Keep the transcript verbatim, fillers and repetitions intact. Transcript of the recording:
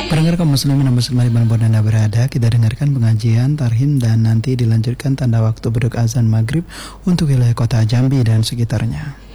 Pendengar kaum muslimin dan muslimat dimanapun Anda berada, kita dengarkan pengajian tarhim dan nanti dilanjutkan tanda waktu beduk azan maghrib untuk wilayah kota Jambi dan sekitarnya.